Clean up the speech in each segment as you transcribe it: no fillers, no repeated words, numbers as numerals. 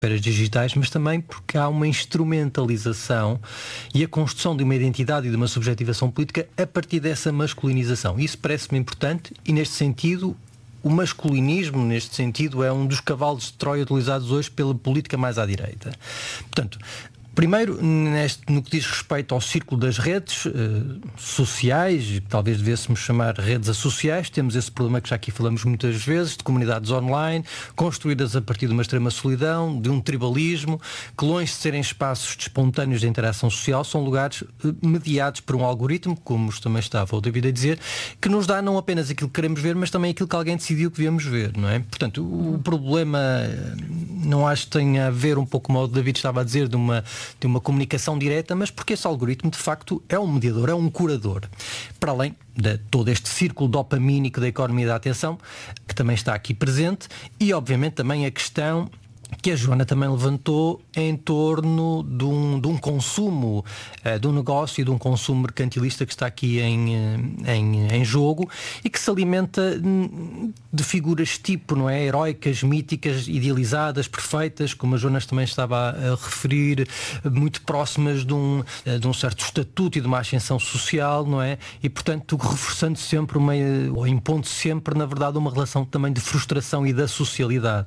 esferas digitais, mas também porque há uma instrumentalização e a construção de uma identidade e de uma subjetivação política a partir dessa masculinização. Isso parece-me importante e, neste sentido, o masculinismo, neste sentido, é um dos cavalos de Troia utilizados hoje pela política mais à direita. Portanto, primeiro, no que diz respeito ao círculo das redes sociais, talvez devêssemos chamar redes associais, temos esse problema que já aqui falamos muitas vezes, de comunidades online, construídas a partir de uma extrema solidão, de um tribalismo, que longe de serem espaços espontâneos de interação social, são lugares mediados por um algoritmo, como também estava o David a dizer, que nos dá não apenas aquilo que queremos ver, mas também aquilo que alguém decidiu que devemos ver, não é? Portanto, o problema não acho que tenha a ver um pouco como o David estava a dizer, de uma comunicação direta, mas porque esse algoritmo de facto é um mediador, é um curador. Para além de todo este círculo dopamínico da economia da atenção, que também está aqui presente, e obviamente também a questão que a Joana também levantou em torno de um consumo, de um negócio e de um consumo mercantilista que está aqui em jogo e que se alimenta de figuras tipo, não é? Heroicas, míticas, idealizadas, perfeitas, como a Joana também estava a referir, muito próximas de um certo estatuto e de uma ascensão social, não é? E portanto reforçando sempre ou impondo sempre, na verdade, uma relação também de frustração e da socialidade.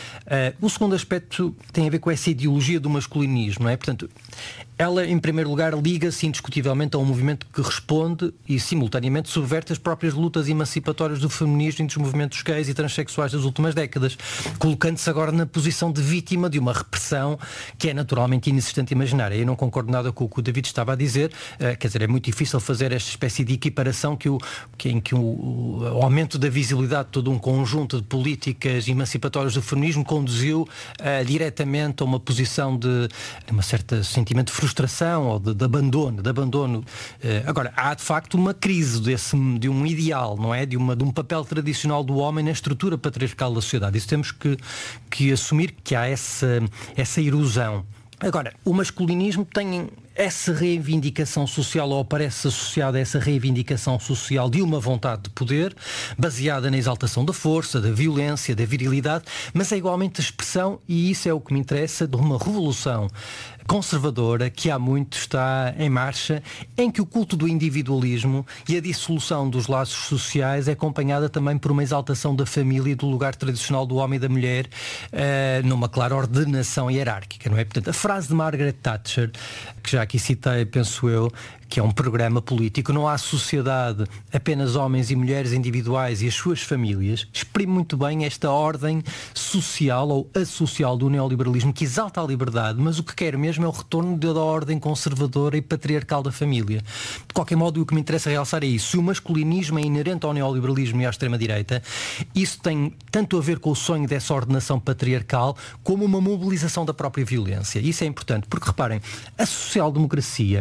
O segundo aspecto tem a ver com essa ideologia do masculinismo, não é? Portanto, ela, em primeiro lugar, liga-se indiscutivelmente a um movimento que responde e, simultaneamente, subverte as próprias lutas emancipatórias do feminismo e dos movimentos gays e transexuais das últimas décadas, colocando-se agora na posição de vítima de uma repressão que é naturalmente inexistente e imaginária. Eu não concordo nada com o que o David estava a dizer, quer dizer, é muito difícil fazer esta espécie de equiparação em que o aumento da visibilidade de todo um conjunto de políticas emancipatórias do feminismo conduziu diretamente a uma posição de um certo sentimento de frustração ou de abandono. Agora, há de facto uma crise de um ideal, não é? De um papel tradicional do homem na estrutura patriarcal da sociedade. Isso temos que assumir que há essa erosão. Agora, o masculinismo tem essa reivindicação social, ou parece associada a essa reivindicação social de uma vontade de poder, baseada na exaltação da força, da violência, da virilidade, mas é igualmente a expressão, e isso é o que me interessa, de uma revolução conservadora que há muito está em marcha, em que o culto do individualismo e a dissolução dos laços sociais é acompanhada também por uma exaltação da família e do lugar tradicional do homem e da mulher, numa clara ordenação hierárquica, não é? Portanto, a frase de Margaret Thatcher, que já aqui citei, penso eu, que é um programa político, não há sociedade, apenas homens e mulheres individuais e as suas famílias, exprime muito bem esta ordem social ou associal do neoliberalismo que exalta a liberdade, mas o que quer mesmo é o retorno da ordem conservadora e patriarcal da família. De qualquer modo, o que me interessa realçar é isso. Se o masculinismo é inerente ao neoliberalismo e à extrema-direita, isso tem tanto a ver com o sonho dessa ordenação patriarcal como uma mobilização da própria violência. Isso é importante, porque reparem, a social-democracia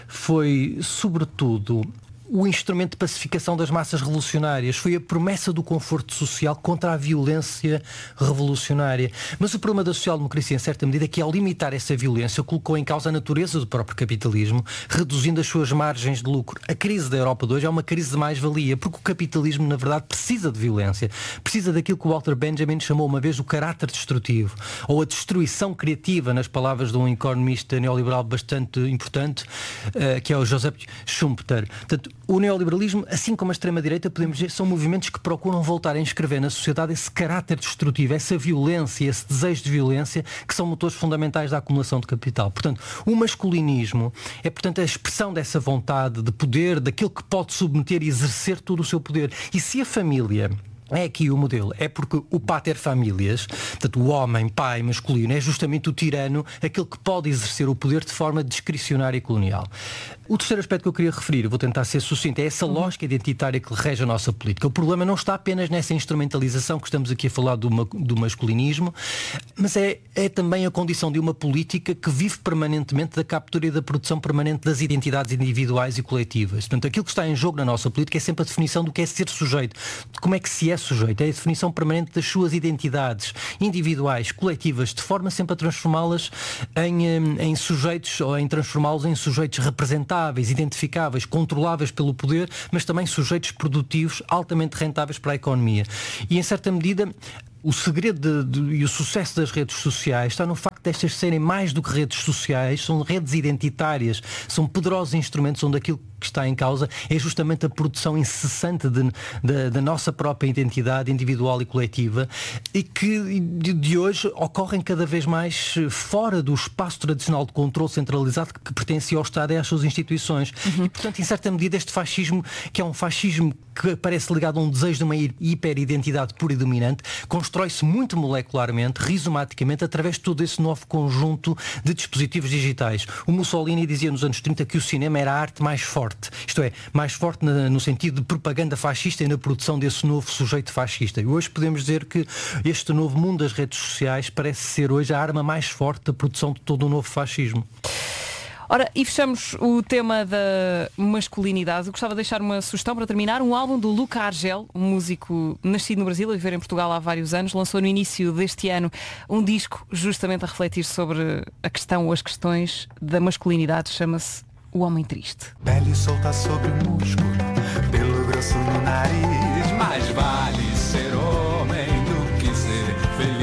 foi sobretudo o instrumento de pacificação das massas revolucionárias, foi a promessa do conforto social contra a violência revolucionária. Mas o problema da social-democracia, em certa medida, é que ao limitar essa violência, colocou em causa a natureza do próprio capitalismo, reduzindo as suas margens de lucro. A crise da Europa de hoje é uma crise de mais-valia, porque o capitalismo, na verdade, precisa de violência. Precisa daquilo que o Walter Benjamin chamou uma vez o caráter destrutivo, ou a destruição criativa, nas palavras de um economista neoliberal bastante importante, que é o Joseph Schumpeter. Portanto, o neoliberalismo, assim como a extrema-direita, podemos dizer, são movimentos que procuram voltar a inscrever na sociedade esse caráter destrutivo, essa violência, esse desejo de violência, que são motores fundamentais da acumulação de capital. Portanto, o masculinismo é, portanto, a expressão dessa vontade de poder, daquilo que pode submeter e exercer todo o seu poder. E se a família é aqui o modelo, é porque o pater familias, portanto o homem, pai masculino, é justamente o tirano, aquele que pode exercer o poder de forma discricionária e colonial. O terceiro aspecto que eu queria referir, vou tentar ser sucinto, é essa lógica identitária que rege a nossa política. O problema não está apenas nessa instrumentalização que estamos aqui a falar do masculinismo, mas é também a condição de uma política que vive permanentemente da captura e da produção permanente das identidades individuais e coletivas. Portanto, aquilo que está em jogo na nossa política é sempre a definição do que é ser sujeito, de como é que se é sujeito, é a definição permanente das suas identidades individuais, coletivas, de forma sempre a transformá-las em sujeitos, ou em transformá-los em sujeitos representáveis, identificáveis, controláveis pelo poder, mas também sujeitos produtivos altamente rentáveis para a economia. E em certa medida O segredo e o sucesso das redes sociais está no facto destas serem mais do que redes sociais, são redes identitárias, são poderosos instrumentos onde aquilo que está em causa é justamente a produção incessante da nossa própria identidade individual e coletiva, e que de hoje ocorrem cada vez mais fora do espaço tradicional de controle centralizado que pertencia ao Estado e às suas instituições. E, portanto, em certa medida, este fascismo, que é um fascismo que parece ligado a um desejo de uma hiperidentidade pura e dominante, constrói-se muito molecularmente, rizomaticamente, através de todo esse novo conjunto de dispositivos digitais. O Mussolini dizia nos anos 30 que o cinema era a arte mais forte. Isto é, mais forte no sentido de propaganda fascista e na produção desse novo sujeito fascista. E hoje podemos dizer que este novo mundo das redes sociais parece ser hoje a arma mais forte da produção de todo um novo fascismo. Ora, e fechamos o tema da masculinidade. Eu gostava de deixar uma sugestão para terminar. Um álbum do Luca Argel, um músico nascido no Brasil, a viver em Portugal há vários anos, lançou no início deste ano um disco justamente a refletir sobre a questão ou as questões da masculinidade. Chama-se O Homem Triste. Pele solta sobre o músculo, pelo grosso no nariz. Mais vale ser homem do que ser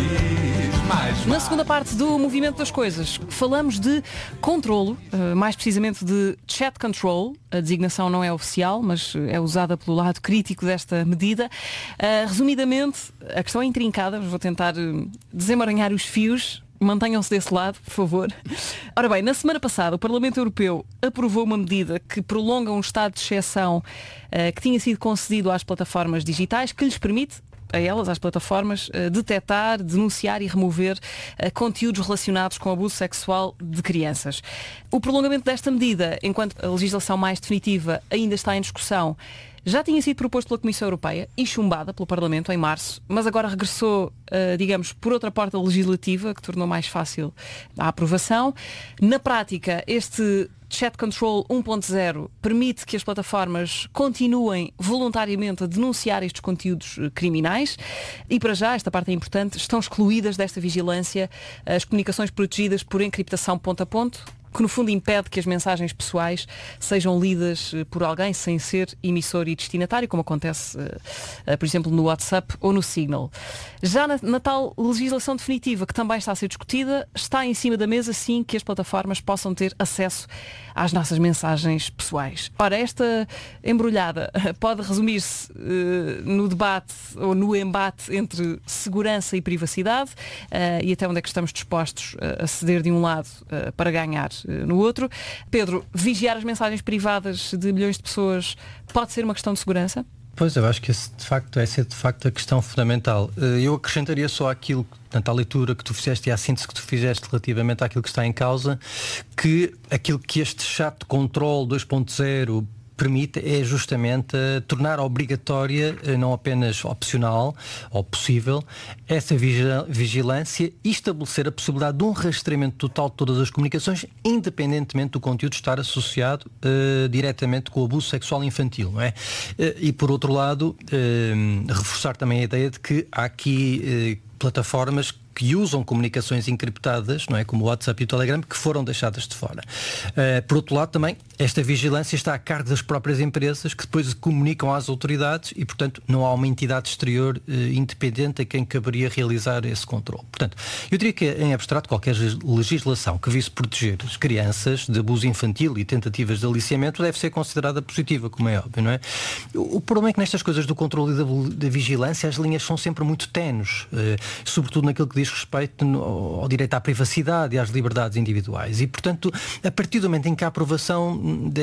feliz. Na segunda parte do Movimento das Coisas, falamos de controlo, mais precisamente de chat control. A designação não é oficial, mas é usada pelo lado crítico desta medida. Resumidamente, a questão é intrincada, mas vou tentar desemaranhar os fios. Mantenham-se desse lado, por favor. Ora bem, na semana passada o Parlamento Europeu aprovou uma medida que prolonga um estado de exceção que tinha sido concedido às plataformas digitais, que lhes permite, a elas, às plataformas, detectar, denunciar e remover conteúdos relacionados com abuso sexual de crianças. O prolongamento desta medida, enquanto a legislação mais definitiva ainda está em discussão, já tinha sido proposto pela Comissão Europeia e chumbada pelo Parlamento em março, mas agora regressou, digamos, por outra porta legislativa, que tornou mais fácil a aprovação. Na prática, este Chat Control 1.0 permite que as plataformas continuem voluntariamente a denunciar estes conteúdos criminais e, para já, esta parte é importante, estão excluídas desta vigilância as comunicações protegidas por encriptação ponto a ponto, que no fundo impede que as mensagens pessoais sejam lidas por alguém sem ser emissor e destinatário, como acontece, por exemplo, no WhatsApp ou no Signal. Já na tal legislação definitiva, que também está a ser discutida, está em cima da mesa, sim, que as plataformas possam ter acesso às nossas mensagens pessoais. Ora, esta embrulhada pode resumir-se no debate ou no embate entre segurança e privacidade, e até onde é que estamos dispostos a ceder de um lado para ganhar no outro. Pedro, vigiar as mensagens privadas de milhões de pessoas pode ser uma questão de segurança? Pois, eu acho que esse é de facto a questão fundamental. Eu acrescentaria só aquilo, portanto, à leitura que tu fizeste e à síntese que tu fizeste relativamente àquilo que está em causa, que aquilo que este chat control 2.0 permite é justamente tornar obrigatória, não apenas opcional ou possível, essa vigilância e estabelecer a possibilidade de um rastreamento total de todas as comunicações, independentemente do conteúdo estar associado diretamente com o abuso sexual infantil, não é? E por outro lado, reforçar também a ideia de que há aqui plataformas que usam comunicações encriptadas, não é, como o WhatsApp e o Telegram, que foram deixadas de fora. Por outro lado, também, esta vigilância está a cargo das próprias empresas, que depois comunicam às autoridades e, portanto, não há uma entidade exterior independente a quem caberia realizar esse controle. Portanto, eu diria que, em abstrato, qualquer legislação que vise proteger as crianças de abuso infantil e tentativas de aliciamento deve ser considerada positiva, como é óbvio, não é? O problema é que nestas coisas do controle e da vigilância as linhas são sempre muito tenues, sobretudo naquilo que diz respeito ao direito à privacidade e às liberdades individuais. E, portanto, a partir do momento em que a aprovação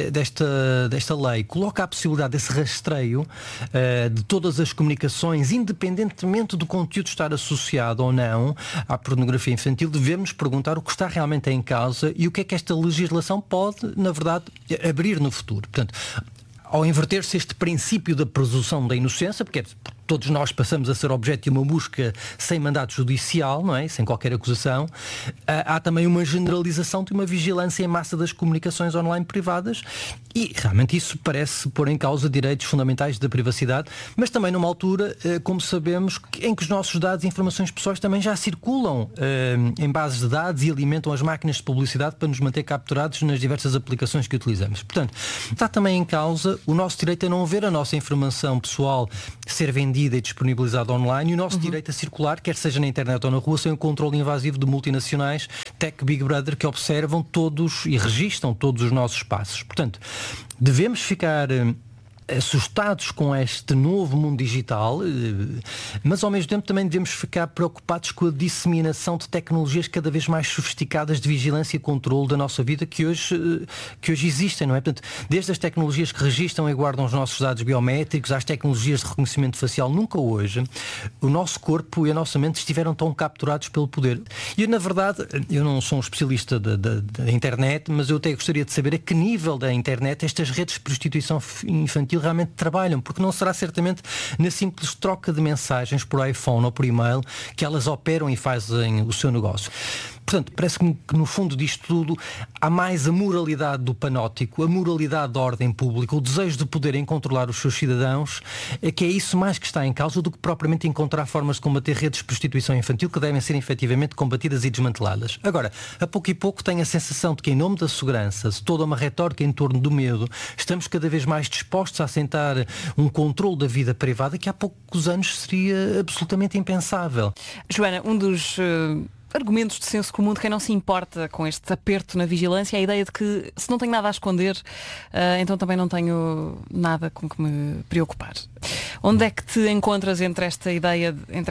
desta lei coloca a possibilidade desse rastreio de todas as comunicações, independentemente do conteúdo estar associado ou não à pornografia infantil, devemos perguntar o que está realmente em causa e o que é que esta legislação pode, na verdade, abrir no futuro. Portanto, ao inverter-se este princípio da presunção da inocência, porque todos nós passamos a ser objeto de uma busca sem mandato judicial, não é? Sem qualquer acusação, há também uma generalização de uma vigilância em massa das comunicações online privadas e realmente isso parece pôr em causa direitos fundamentais da privacidade, mas também numa altura, como sabemos, em que os nossos dados e informações pessoais também já circulam em bases de dados e alimentam as máquinas de publicidade para nos manter capturados nas diversas aplicações que utilizamos. Portanto, está também em causa o nosso direito a não ver a nossa informação pessoal ser vendida vendida e disponibilizada online, e o nosso direito a circular, quer seja na internet ou na rua, sem o controle invasivo de multinacionais, tech Big Brother, que observam todos e registam todos os nossos passos. Portanto, devemos ficar assustados com este novo mundo digital, mas ao mesmo tempo também devemos ficar preocupados com a disseminação de tecnologias cada vez mais sofisticadas de vigilância e controle da nossa vida que hoje existem, não é? Portanto, desde as tecnologias que registram e guardam os nossos dados biométricos às tecnologias de reconhecimento facial, nunca hoje o nosso corpo e a nossa mente estiveram tão capturados pelo poder. E na verdade, eu não sou um especialista da internet, mas eu até gostaria de saber a que nível da internet estas redes de prostituição infantil realmente trabalham, porque não será certamente na simples troca de mensagens por iPhone ou por e-mail que elas operam e fazem o seu negócio. Portanto, parece-me que no fundo disto tudo há mais a moralidade do panóptico, a moralidade da ordem pública, o desejo de poderem controlar os seus cidadãos, que é isso mais que está em causa do que propriamente encontrar formas de combater redes de prostituição infantil que devem ser efetivamente combatidas e desmanteladas. Agora, a pouco e pouco tenho a sensação de que, em nome da segurança, se toda uma retórica em torno do medo, estamos cada vez mais dispostos a assentar um controle da vida privada que há poucos anos seria absolutamente impensável. Joana, um dos argumentos de senso comum de quem não se importa com este aperto na vigilância é a ideia de que se não tenho nada a esconder, então também não tenho nada com que me preocupar. Onde é que te encontras entre esta ideia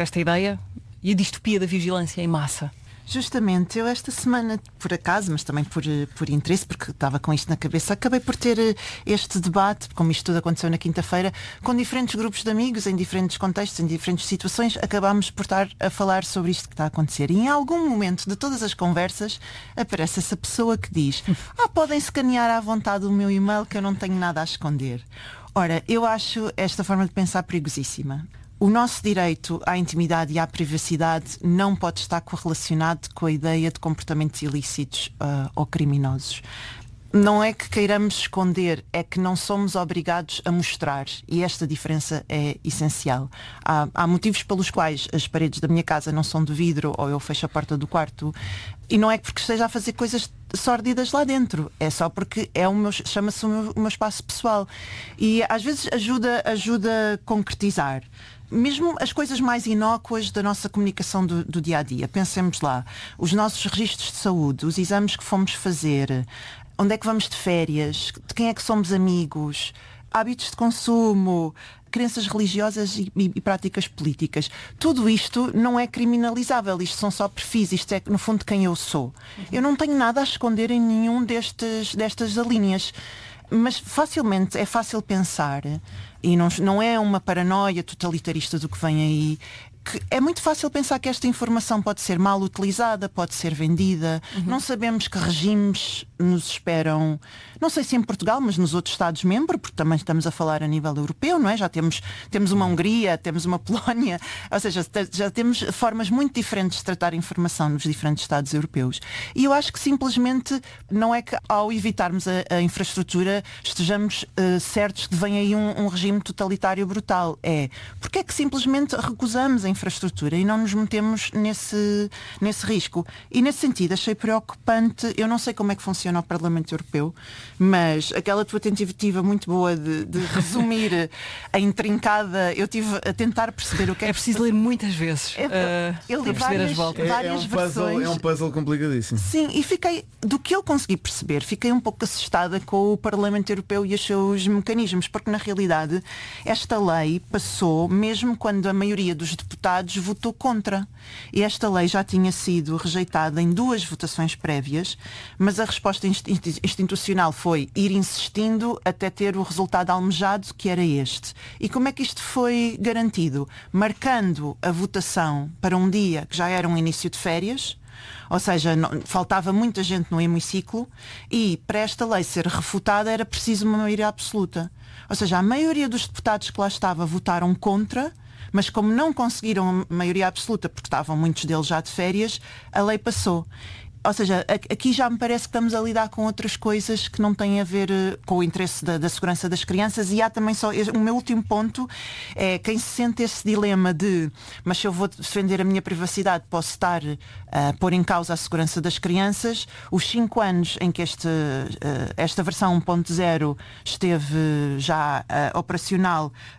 e a distopia da vigilância em massa? Justamente, eu esta semana, por acaso, mas também por interesse, porque estava com isto na cabeça, acabei por ter este debate, como isto tudo aconteceu na quinta-feira, com diferentes grupos de amigos, em diferentes contextos, em diferentes situações, acabámos por estar a falar sobre isto que está a acontecer. E em algum momento de todas as conversas, aparece essa pessoa que diz: podem escanear à vontade o meu e-mail que eu não tenho nada a esconder. Ora, eu acho esta forma de pensar perigosíssima. O nosso direito à intimidade e à privacidade não pode estar correlacionado com a ideia de comportamentos ilícitos ou criminosos. Não é que queiramos esconder, é que não somos obrigados a mostrar, e esta diferença é essencial. Há motivos pelos quais as paredes da minha casa não são de vidro ou eu fecho a porta do quarto, e não é porque esteja a fazer coisas sórdidas lá dentro, é só porque chama-se o meu espaço pessoal, e às vezes ajuda a concretizar mesmo as coisas mais inócuas da nossa comunicação do dia-a-dia. Pensemos lá, os nossos registros de saúde, os exames que fomos fazer, onde é que vamos de férias, de quem é que somos amigos, hábitos de consumo, crenças religiosas e práticas políticas. Tudo isto não é criminalizável, isto são só perfis, isto é no fundo quem eu sou. Eu não tenho nada a esconder em nenhum destas alíneas. Mas facilmente é fácil pensar, e não é uma paranoia totalitarista do que vem aí, que é muito fácil pensar que esta informação pode ser mal utilizada, pode ser vendida. Não sabemos que regimes nos esperam, não sei se em Portugal, mas nos outros Estados-membros, porque também estamos a falar a nível europeu, não é? Já temos uma Hungria, temos uma Polónia, ou seja, já temos formas muito diferentes de tratar a informação nos diferentes Estados europeus. E eu acho que simplesmente não é que ao evitarmos a infraestrutura estejamos certos que vem aí um regime totalitário brutal. Porque é que simplesmente recusamos a infraestrutura e não nos metemos nesse risco? E nesse sentido achei preocupante, eu não sei como é que funciona o Parlamento Europeu, mas aquela tua tentativa muito boa de resumir a intrincada, eu estive a tentar perceber o que é preciso ler muitas vezes eu li várias versões. É um puzzle complicadíssimo. Sim, e do que eu consegui perceber, fiquei um pouco assustada com o Parlamento Europeu e os seus mecanismos, porque na realidade esta lei passou mesmo quando a maioria dos deputados votou contra. E esta lei já tinha sido rejeitada em 2 votações prévias, mas a resposta institucional foi ir insistindo até ter o resultado almejado, que era este. E como é que isto foi garantido? Marcando a votação para um dia que já era um início de férias, ou seja, faltava muita gente no hemiciclo, e para esta lei ser refutada era preciso uma maioria absoluta. Ou seja, a maioria dos deputados que lá estava votaram contra, mas como não conseguiram maioria absoluta, porque estavam muitos deles já de férias, a lei passou. Ou seja, aqui já me parece que estamos a lidar com outras coisas que não têm a ver com o interesse da segurança das crianças. E há também só... O meu último ponto é quem se sente esse dilema de mas se eu vou defender a minha privacidade posso estar a pôr em causa a segurança das crianças. Os 5 anos em que esta versão 1.0 esteve já operacional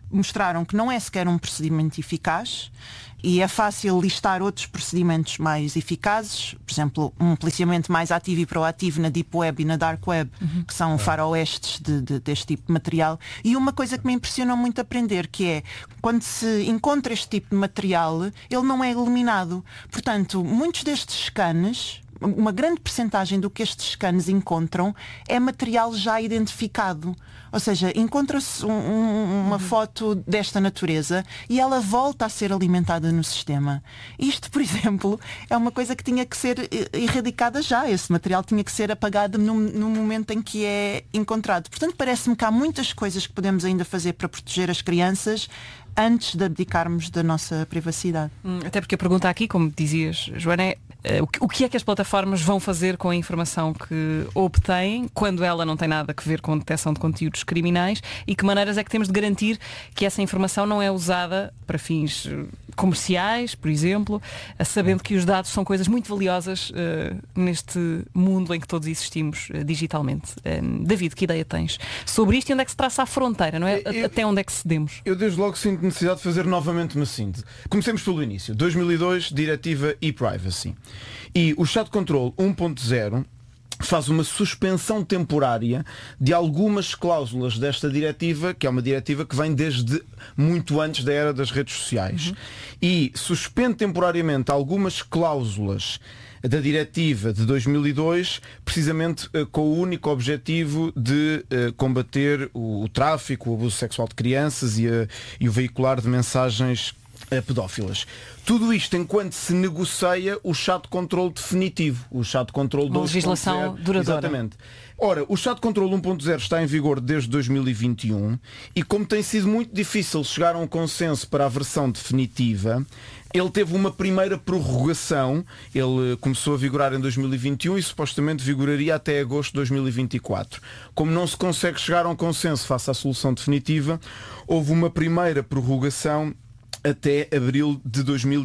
mostraram que não é sequer um procedimento eficaz e é fácil listar outros procedimentos mais eficazes, por exemplo, um policiamento mais ativo e proativo na Deep Web e na Dark Web, que são faroestes deste tipo de material. E uma coisa que me impressionou muito aprender, que é, quando se encontra este tipo de material, ele não é eliminado. Portanto, muitos destes scans, uma grande percentagem do que estes scans encontram é material já identificado. Ou seja, encontra-se uma foto desta natureza e ela volta a ser alimentada no sistema. Isto, por exemplo, é uma coisa que tinha que ser erradicada já. Esse material tinha que ser apagado no momento em que é encontrado. Portanto, parece-me que há muitas coisas que podemos ainda fazer para proteger as crianças antes de abdicarmos da nossa privacidade. Até porque a pergunta aqui, como dizias, Joana, é o que é que as plataformas vão fazer com a informação que obtêm quando ela não tem nada a ver com detecção de conteúdos criminais, e que maneiras é que temos de garantir que essa informação não é usada para fins comerciais, por exemplo, sabendo que os dados são coisas muito valiosas neste mundo em que todos existimos digitalmente. David, que ideia tens sobre isto e onde é que se traça a fronteira, não é? Até onde é que cedemos? Eu desde logo sinto necessidade de fazer novamente uma síntese. Comecemos pelo início. 2002, Diretiva e-Privacy. E o Chat Control 1.0 faz uma suspensão temporária de algumas cláusulas desta diretiva, que é uma diretiva que vem desde muito antes da era das redes sociais. E suspende temporariamente algumas cláusulas da diretiva de 2002, precisamente com o único objetivo de combater o tráfico, o abuso sexual de crianças e o veicular de mensagens pedófilas. Tudo isto enquanto se negocia o Chat Control definitivo, o Chat Control 2.0. Legislação duradoura. Exatamente. Ora, o Chat Control 1.0 está em vigor desde 2021 e, como tem sido muito difícil chegar a um consenso para a versão definitiva, ele teve uma primeira prorrogação. Ele começou a vigorar em 2021 e supostamente vigoraria até agosto de 2024. Como não se consegue chegar a um consenso face à solução definitiva, houve uma primeira prorrogação até abril de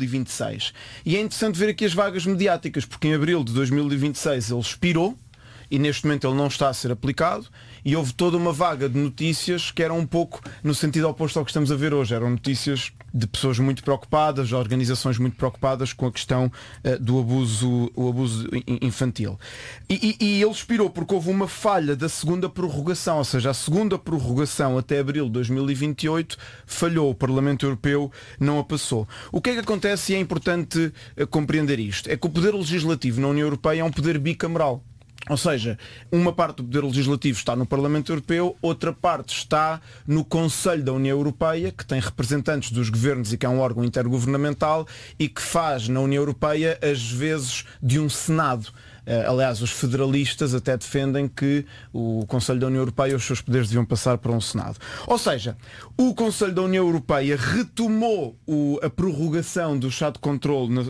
2026. E é interessante ver aqui as vagas mediáticas, porque em abril de 2026 ele expirou e neste momento ele não está a ser aplicado, e houve toda uma vaga de notícias que eram um pouco no sentido oposto ao que estamos a ver hoje. Eram notícias de pessoas muito preocupadas, de organizações muito preocupadas com a questão do abuso infantil. E ele expirou porque houve uma falha da segunda prorrogação, ou seja, a segunda prorrogação até abril de 2028 falhou, o Parlamento Europeu não a passou. O que é que acontece, e é importante compreender isto, é que o poder legislativo na União Europeia é um poder bicameral. Ou seja, uma parte do poder legislativo está no Parlamento Europeu, outra parte está no Conselho da União Europeia, que tem representantes dos governos e que é um órgão intergovernamental e que faz na União Europeia as vezes de um Senado. Aliás, os federalistas até defendem que o Conselho da União Europeia, os seus poderes deviam passar para um Senado. Ou seja, o Conselho da União Europeia retomou a prorrogação do Chat Control na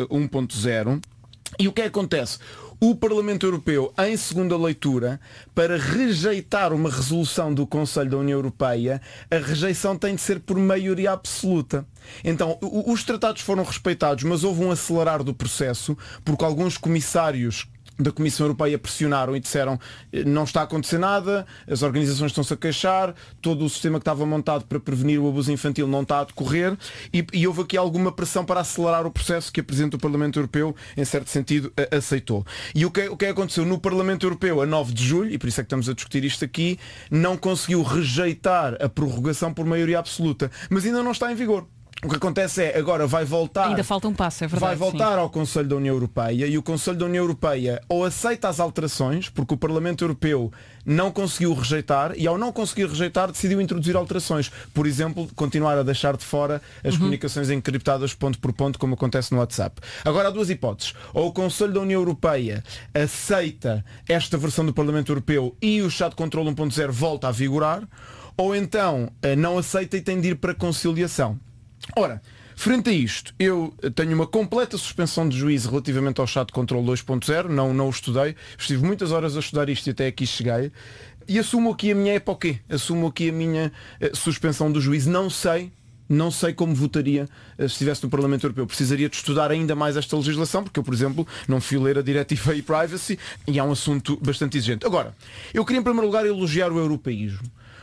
1.0 e o que acontece? O Parlamento Europeu, em segunda leitura, para rejeitar uma resolução do Conselho da União Europeia, a rejeição tem de ser por maioria absoluta. Então, os tratados foram respeitados, mas houve um acelerar do processo, porque alguns comissários da Comissão Europeia pressionaram e disseram não está a acontecer nada, as organizações estão-se a queixar, todo o sistema que estava montado para prevenir o abuso infantil não está a decorrer, e houve aqui alguma pressão para acelerar o processo que a Presidente do Parlamento Europeu, em certo sentido, aceitou. E o que aconteceu no Parlamento Europeu a 9 de julho, e por isso é que estamos a discutir isto aqui, não conseguiu rejeitar a prorrogação por maioria absoluta, mas ainda não está em vigor. O que acontece é, agora vai voltar... Ainda falta um passo, é verdade. Vai voltar sim. ao Conselho da União Europeia, e o Conselho da União Europeia ou aceita as alterações, porque o Parlamento Europeu não conseguiu rejeitar, e ao não conseguir rejeitar decidiu introduzir alterações. Por exemplo, continuar a deixar de fora as comunicações encriptadas ponto por ponto, como acontece no WhatsApp. Agora há duas hipóteses. Ou o Conselho da União Europeia aceita esta versão do Parlamento Europeu e o Chat Control 1.0 volta a vigorar, ou então não aceita e tem de ir para conciliação. Ora, frente a isto, eu tenho uma completa suspensão de juízo relativamente ao Chat Control 2.0, não o estudei, estive muitas horas a estudar isto e até aqui cheguei, e assumo aqui a minha época, assumo aqui a minha suspensão do juízo. Não sei como votaria se estivesse no Parlamento Europeu. Precisaria de estudar ainda mais esta legislação, porque eu, por exemplo, não fui ler a Diretiva e-Privacy, e é um assunto bastante exigente. Agora, eu queria em primeiro lugar elogiar o europeísmo.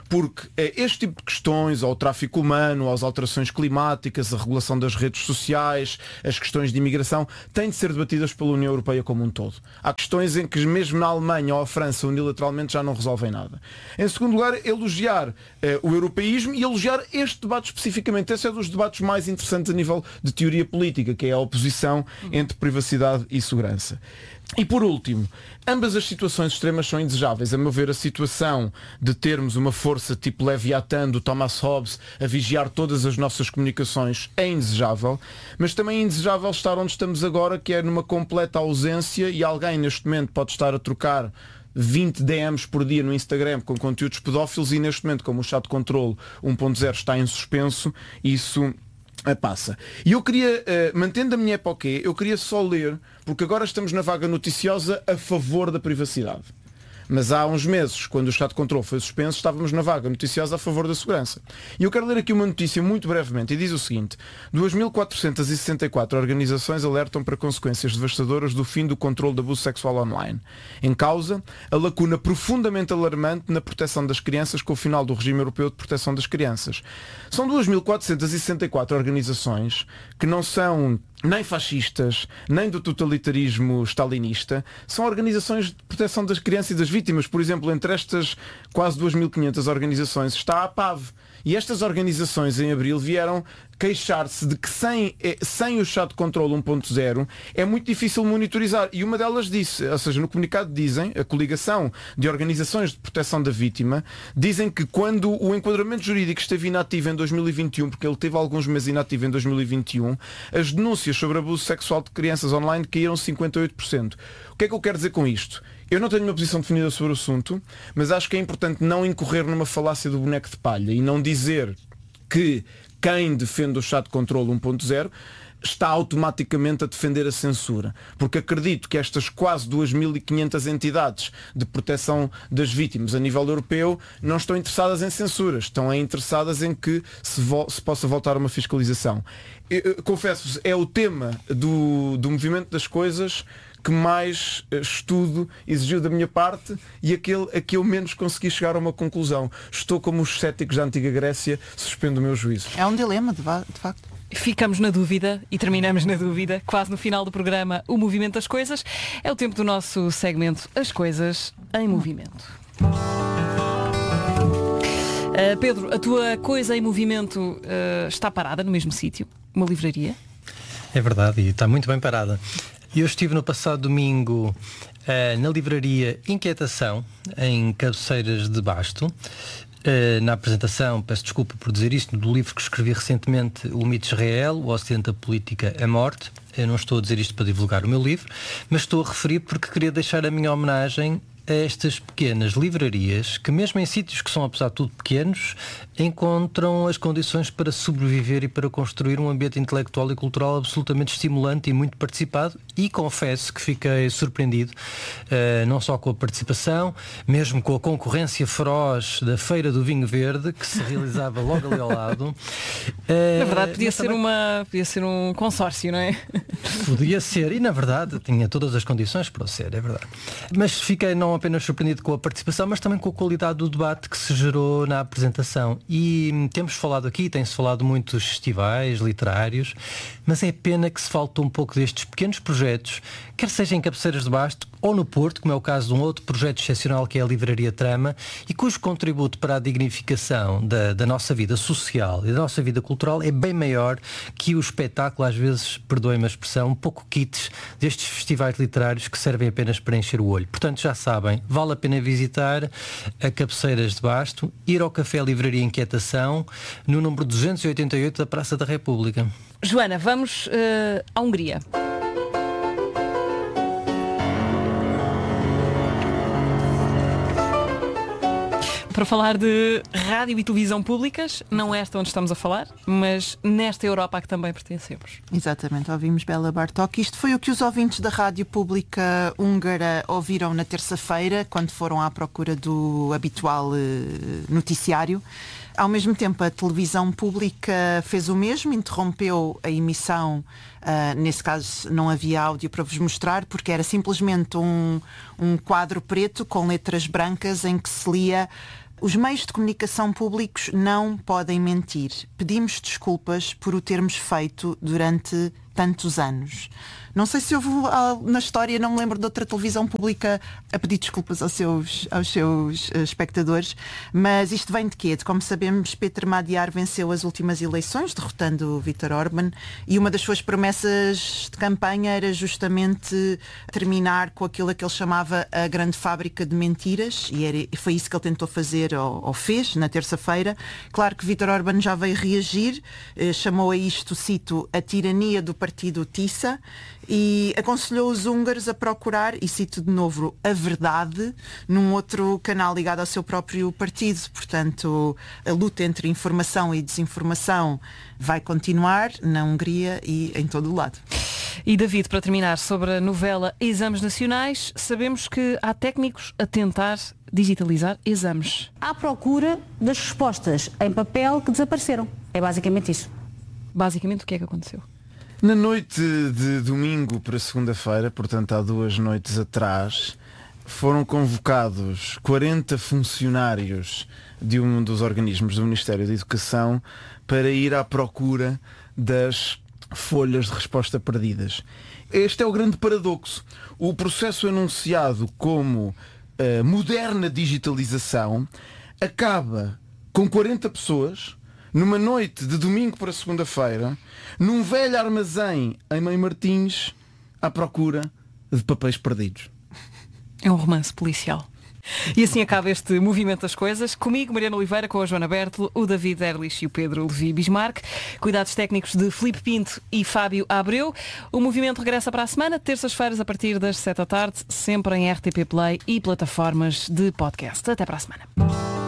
porque este tipo de questões, ao tráfico humano, às alterações climáticas, a regulação das redes sociais, as questões de imigração, têm de ser debatidas pela União Europeia como um todo. Há questões em que mesmo na Alemanha ou a França unilateralmente já não resolvem nada. Em segundo lugar, elogiar o europeísmo e elogiar este debate especificamente. Esse é dos debates mais interessantes a nível de teoria política, que é a oposição entre privacidade e segurança. E por último, ambas as situações extremas são indesejáveis. A meu ver, a situação de termos uma força tipo Leviatã do Thomas Hobbes a vigiar todas as nossas comunicações é indesejável, mas também é indesejável estar onde estamos agora, que é numa completa ausência, e alguém neste momento pode estar a trocar 20 DMs por dia no Instagram com conteúdos pedófilos, e neste momento, como o chat controle 1.0 está em suspenso, isso passa. E eu queria, mantendo a minha época, eu queria só ler, porque agora estamos na vaga noticiosa a favor da privacidade. Mas há uns meses, quando o Estado de Controle foi suspenso, estávamos na vaga noticiosa a favor da segurança. E eu quero ler aqui uma notícia muito brevemente, e diz o seguinte: 2.464 organizações alertam para consequências devastadoras do fim do controle de abuso sexual online. Em causa, a lacuna profundamente alarmante na proteção das crianças com o final do regime europeu de proteção das crianças. São 2.464 organizações que não são nem fascistas, nem do totalitarismo stalinista, são organizações de proteção das crianças e das vítimas. Por exemplo, entre estas quase 2.500 organizações está a PAV. E estas organizações em abril vieram queixar-se de que sem o chat controle 1.0 é muito difícil monitorizar. E uma delas disse, ou seja, no comunicado dizem, a coligação de organizações de proteção da vítima, dizem que quando o enquadramento jurídico esteve inativo em 2021, porque ele teve alguns meses inativo em 2021, as denúncias sobre abuso sexual de crianças online caíram 58%. O que é que eu quero dizer com isto? Eu não tenho uma posição definida sobre o assunto, mas acho que é importante não incorrer numa falácia do boneco de palha e não dizer que quem defende o chat controle 1.0 está automaticamente a defender a censura. Porque acredito que estas quase 2.500 entidades de proteção das vítimas a nível europeu não estão interessadas em censuras, estão interessadas em que se possa voltar a uma fiscalização. Confesso-vos, é o tema do movimento das coisas que mais estudo exigiu da minha parte e aquele a que eu menos consegui chegar a uma conclusão. Estou como os céticos da antiga Grécia, suspendo o meu juízo. É um dilema, de facto. Ficamos na dúvida e terminamos na dúvida. Quase no final do programa, o movimento das coisas. É o tempo do nosso segmento As Coisas em Movimento. Pedro, a tua coisa em movimento está parada no mesmo sítio? Uma livraria? É verdade, e está muito bem parada. Eu estive no passado domingo na livraria Inquietação, em Cabeceiras de Basto, na apresentação, peço desculpa por dizer isto, do livro que escrevi recentemente, O Mito de Israel, O Ocidente, a Política, a Morte. Eu não estou a dizer isto para divulgar o meu livro, mas estou a referir porque queria deixar a minha homenagem a estas pequenas livrarias que, mesmo em sítios que são apesar de tudo pequenos, encontram as condições para sobreviver e para construir um ambiente intelectual e cultural absolutamente estimulante e muito participado, e confesso que fiquei surpreendido não só com a participação, mesmo com a concorrência feroz da Feira do Vinho Verde, que se realizava logo ali ao lado. Na verdade podia ser um consórcio, não é? Podia ser, e na verdade tinha todas as condições para o ser, é verdade. Mas fiquei não apenas surpreendido com a participação, mas também com a qualidade do debate que se gerou na apresentação. E temos falado aqui, tem-se falado muito dos festivais literários, mas é pena que se falta um pouco destes pequenos projetos, quer seja em Cabeceiras de Basto ou no Porto, como é o caso de um outro projeto excepcional que é a Livraria Trama, e cujo contributo para a dignificação da nossa vida social e da nossa vida cultural é bem maior que o espetáculo, às vezes, perdoem-me a expressão, um pouco quites destes festivais literários que servem apenas para encher o olho. Portanto, já sabem, vale a pena visitar a Cabeceiras de Basto, ir ao Café Livraria Inquietação, no número 288 da Praça da República. Joana, vamos à Hungria. Para falar de rádio e televisão públicas, não esta onde estamos a falar, mas nesta Europa a que também pertencemos. Exatamente, ouvimos Bela Bartók. Isto foi o que os ouvintes da rádio pública húngara ouviram na terça-feira, quando foram à procura do habitual noticiário. Ao mesmo tempo, a televisão pública fez o mesmo, interrompeu a emissão. Nesse caso não havia áudio para vos mostrar, porque era simplesmente um quadro preto com letras brancas em que se lia: Os meios de comunicação públicos não podem mentir. Pedimos desculpas por o termos feito durante tantos anos. Não sei se houve na história, não me lembro de outra televisão pública a pedir desculpas aos seus espectadores, mas isto vem de quê? De como sabemos, Peter Madiar venceu as últimas eleições, derrotando Viktor Orbán, e uma das suas promessas de campanha era justamente terminar com aquilo a que ele chamava a grande fábrica de mentiras, e foi isso que ele tentou fazer ou fez na terça-feira. Claro que Viktor Orbán já veio reagir, chamou a isto, cito, a tirania do partido TISA, e aconselhou os húngaros a procurar, e cito de novo, a verdade num outro canal ligado ao seu próprio partido. Portanto, a luta entre informação e desinformação vai continuar na Hungria e em todo o lado. E David, para terminar, sobre a novela Exames Nacionais, sabemos que há técnicos a tentar digitalizar exames. À procura das respostas em papel que desapareceram. É basicamente isso. Basicamente, o que é que aconteceu? Na noite de domingo para segunda-feira, portanto há 2 noites atrás, foram convocados 40 funcionários de um dos organismos do Ministério da Educação para ir à procura das folhas de resposta perdidas. Este é o grande paradoxo. O processo anunciado como moderna digitalização acaba com 40 pessoas numa noite de domingo para segunda-feira, num velho armazém em Mãe Martins, à procura de papéis perdidos. É um romance policial. E assim acaba este Movimento das Coisas. Comigo, Mariana Oliveira, com a Joana Bertolo, o David Erlich e o Pedro Levi Bismarck. Cuidados técnicos de Filipe Pinto e Fábio Abreu. O Movimento regressa para a semana, terças-feiras a partir das 7 da tarde, sempre em RTP Play e plataformas de podcast. Até para a semana.